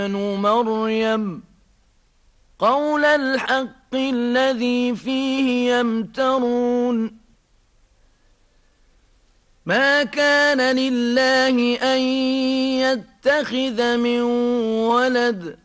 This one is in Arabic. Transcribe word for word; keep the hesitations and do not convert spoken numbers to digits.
مريم قول الحق الذي فيه يمترون ما كان لله أن يتخذ من ولد